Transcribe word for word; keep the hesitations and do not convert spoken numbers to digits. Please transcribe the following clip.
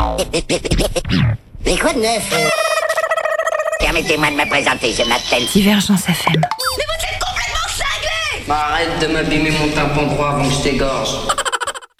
Mais quoi de neuf? Permettez-moi de me présenter, je m'appelle... Divergence F M. Mais vous êtes complètement cinglés! Bah arrête de m'abîmer mon tympan droit avant que je t'égorge.